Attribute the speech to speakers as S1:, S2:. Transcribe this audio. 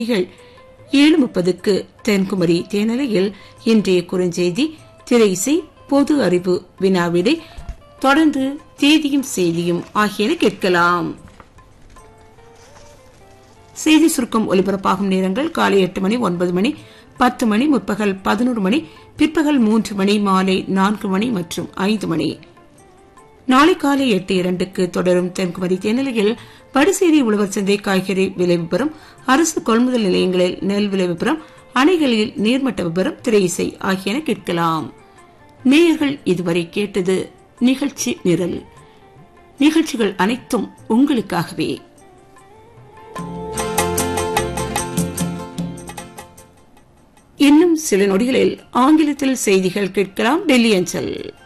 S1: 7:30க்கு தென்குமரி தேனலையில் இன்றைய குறுஞ்செய்தி, திரை இசை, பொது அறிவு வினாவிடை, தொடர்ந்து தேதியும் செய்தியும் ஆகியன கேட்கலாம். செய்தி சுருக்கம் ஒலிபரப்பாகும் நேரங்கள் காலை 8 மணி, 9 மணி, 10 மணி, முற்பகல் 11 மணி, பிற்பகல் 3 மணி, மாலை 4 மணி மற்றும் 5 மணி. நாளை காலை 8:02க்கு தொடரும் தென்குமரி தேனலையில் வடசேரி உழவர் சந்தை காய்கறி விலை விபரம், அரசு கொள்முதல் நிலையங்களில் நெல் விலை விபரம், அணைகளில் நீர்மட்ட விபரம், திரை இசை ஆகியன கேட்கலாம். நேயர்கள் இதுவரை கேட்டது நிகழ்ச்சி நிரல். நிகழ்ச்சிகள் அனைத்தும் உங்களுக்காகவே. இன்னும் சில நொடிகளில் ஆங்கிலத்தில் செய்திகள் கேட்கலாம். டெல்லி அஞ்சல்.